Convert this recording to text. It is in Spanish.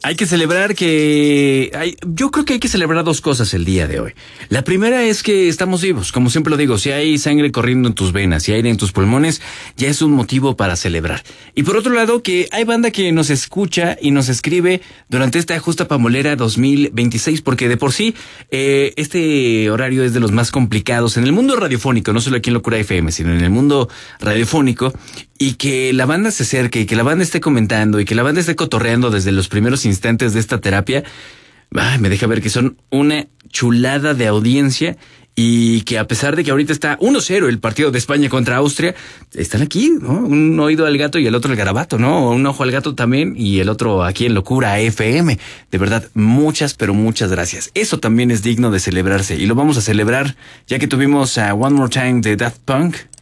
Hay que celebrar yo creo que hay que celebrar dos cosas el día de hoy. La primera es que estamos vivos, como siempre lo digo, si hay sangre corriendo en tus venas, si hay aire en tus pulmones, ya es un motivo para celebrar. Y por otro lado, que hay banda que nos escucha y nos escribe durante esta Justa Pambolera 2026, porque de por sí, este horario es de los más complicados en el mundo radiofónico, no solo aquí en Locura FM, sino en el mundo radiofónico. Y que la banda se acerque, y que la banda esté comentando, y que la banda esté cotorreando desde los primeros instantes de esta terapia, me deja ver que son una chulada de audiencia, y que a pesar de que ahorita está 1-0 el partido de España contra Austria, están aquí, ¿no? Un oído al gato y el otro al garabato, ¿no? Un ojo al gato también y el otro aquí en Locura FM. De verdad, pero muchas gracias. Eso también es digno de celebrarse, y lo vamos a celebrar ya que tuvimos a One More Time de Daft Punk.